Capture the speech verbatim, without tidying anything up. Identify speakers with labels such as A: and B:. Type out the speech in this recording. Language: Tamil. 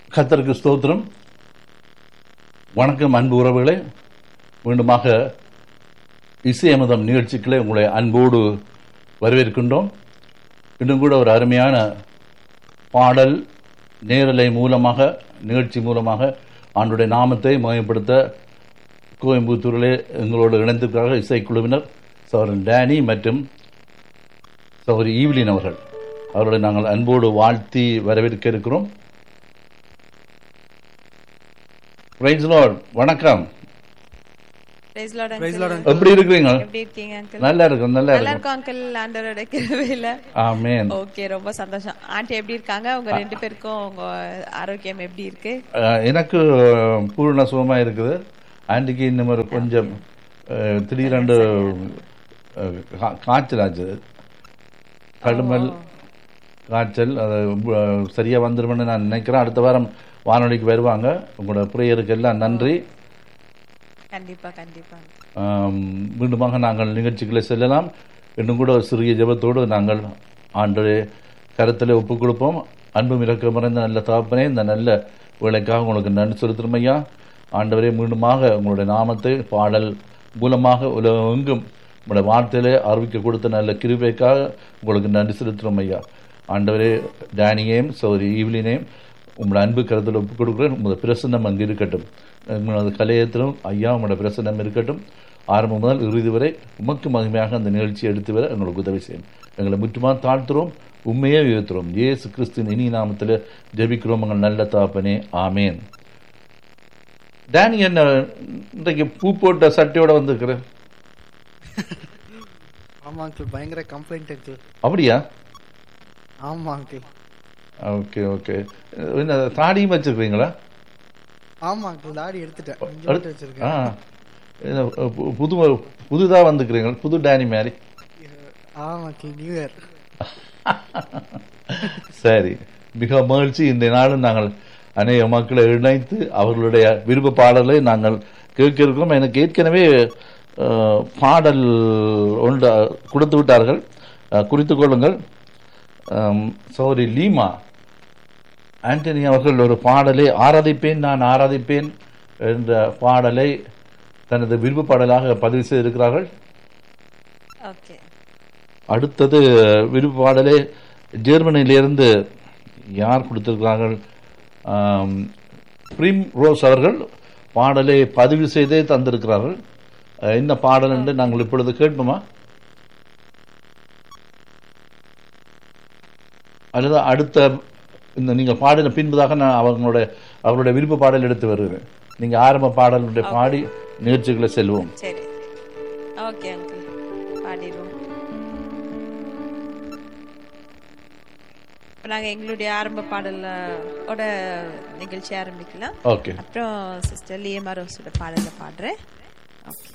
A: கர்த்தருக்கு ஸ்தோத்திரம். வணக்கம் அன்பு உறவுகளே. மீண்டுமாக இசையமதம் நிகழ்ச்சிகளை உங்களை அன்போடு வரவேற்கின்றோம். இன்னும் கூட ஒரு அருமையான பாடல் நேரலை மூலமாக நிகழ்ச்சி மூலமாக ஆண்டுடைய நாமத்தை மகிமைப்படுத்த கோயம்புத்தூரிலே எங்களோடு இணைந்திருக்கிறார்கள் இசைக்குழுவினர் சகோதரன் டேனி மற்றும் சகோதரி ஈவ்லின் அவர்கள். அவர்களை நாங்கள் அன்போடு வாழ்த்தி வரவேற்க இருக்கிறோம். Praise the Lord. வணக்கம்.
B: Praise the Lord.
C: Praise the Lord.
A: எப்படி இருக்கீங்க?
B: எப்படி இருக்கீங்க அங்கிள்?
A: நல்லா இருக்கு, நல்லா
B: நல்லா
A: இருக்கு.
B: இருக்கு அங்கிள். ஆண்டவரோட கிருபையில.
A: ஆமென்.
B: ஓகே, ரொம்ப சந்தோஷம். ஆண்டி எப்படி இருக்காங்க? உங்க ரெண்டு பேருக்கும் உங்க ஆரோக்கியம் எப்படி இருக்கு?
A: அஹ், எனக்கு பூர்ண சுகமா இருக்குது. ஆண்டிக்கு இன்னும் ஒரு கொஞ்சம் அஹ், திடீரென்று அஹ், கா- காய்ச்சல் ஆச்சு. கடுமல் காய்ச்சல் அது அஹ், சரியா வந்துருமென்னு நான் நினைக்கிறேன். அடுத்த வாரம் வானொலிக்கு வருவாங்க. உங்களோட பிரேயருக்கு எல்லாம் நன்றி.
B: கண்டிப்பா கண்டிப்பா.
A: ஆம், மீண்டுமாக நாங்கள் நிகழ்ச்சிகளை செல்லலாம். இன்னும் கூட ஒரு சிறிய ஜெபத்தோடு நாங்கள் ஆண்டவரே கருத்தில் ஒப்புக் கொடுப்போம். அன்பும் இறக்க மறைந்த நல்ல தகப்பனே, இந்த நல்ல வேலைக்காக உங்களுக்கு நன்றி செலுத்துறோம் ஐயா. ஆண்டவரே, மீண்டுமாக உங்களுடைய நாமத்தை பாடல் மூலமாக உலகெங்கும் உங்களுடைய வார்த்தையிலே அறிவிக்க கொடுத்த நல்ல கிருபைக்காக உங்களுக்கு நன்றி செலுத்துறோம் ஐயா. ஆண்டவரே, டேனியையும் சௌரி ஈவ்லினையும் உங்களோட அன்பு கருத்தில் ஒப்புக் கொடுக்குறேன். உங்களோட பிரசன்னம் அங்கு இருக்கட்டும். உங்களது கலையத்திலும் ஐயா உங்களோட பிரசன்னம் இருக்கட்டும். ஆரம்பம் முதல் இறுதி வரை உமக்கு மகிமையாக அந்த நிகழ்ச்சியை எடுத்து வர எங்களுக்கு உதவி செய்யும். எங்களை முற்றுமாக தாழ்த்துறோம், உண்மையே உயர்த்துறோம். இயேசு கிறிஸ்துவின் இனி நாமத்தில் ஜெபிக்கிறோம் எங்கள் நல்ல தகப்பனே, ஆமேன். டேனி, என்ன இன்றைக்கு பூ போட்ட சட்டையோட வந்திருக்கிற?
C: ஆமா அங்கிள், பயங்கர கம்ப்ளைண்ட் அங்கிள்.
A: அப்படியா?
C: ஆமா அங்கிள்.
A: Okay okay. என்ன தாடியும் வச்சிருக்கீங்களா?
C: ஆமா அங்கிள், தாடி எடுத்துட்டேன், இங்க
A: அடுத்து-
C: மட்டும் வச்சிருக்கேன்.
A: ஆ, என்ன, பு- புது புதுதா வந்துக்கிறீங்க, புது டேனி மாதிரி.
C: ஆமா அங்கிள், நியூ இயர்.
A: சரி, மிக மகிழ்ச்சி. இந்த நாளும் நாங்கள் அநேக மக்களை இணைத்து அவர்களுடைய விருப்ப பாடலை நாங்கள் கேட்க இருக்கோம். எனக்கு ஏற்கனவே அஹ், பாடல் ஒன்று கொடுத்து விட்டார்கள், அஹ், குறித்துக் கொள்ளுங்கள். சௌரி லீமா ஆண்டனி அவர்கள் ஒரு பாடலை ஆராதிப்பேன் நான் ஆராதிப்பேன் என்ற பாடலை தனது விருப்ப பாடலாக பதிவு செய்திருக்கிறார்கள்.
B: ஓகே.
A: அடுத்தது விருப்ப பாடலே ஜெர்மனியிலிருந்து யார் கொடுத்திருக்கிறார்கள்? ஆம், பிரிம் ரோஸ் அவர்கள் பாடலை பதிவு செய்தே தந்திருக்கிறார்கள். அஹ், என்ன பாடல் என்று நாங்கள் இப்பொழுது கேட்போமா, அல்லது அடுத்த இந்த நீங்கள் பாடின பின்பதாக நான் அவங்களுடைய அவருடைய விருப்ப பாடல் எடுத்து வருகிறேன். நீங்க ஆரம்ப பாடலுடைய பாடி நிகழ்ச்சிகளை செல்வோம்.
B: சரி. ஓகே அங்கிள், பாடிடுவோம். இப்ப நாங்க எங்களுடைய ஆரம்ப பாடலோட நிகழ்ச்சி ஆரம்பிக்கலாம்.
A: ஓகே.
B: அப்புறம் சிஸ்டர் லியமா ரோஸோட பாடல பாடுறேன். ஓகே.